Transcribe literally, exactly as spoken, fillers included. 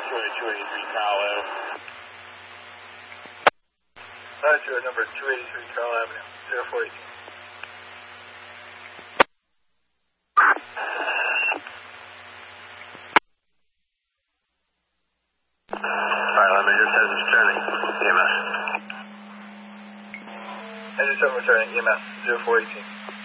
two eighty-three Carl Avenue. Roger, number two eighty-three Carl Avenue, zero four eighteen. Pilot Major says it's turning. E M S. Engine seven returning, E M S, zero four eighteen.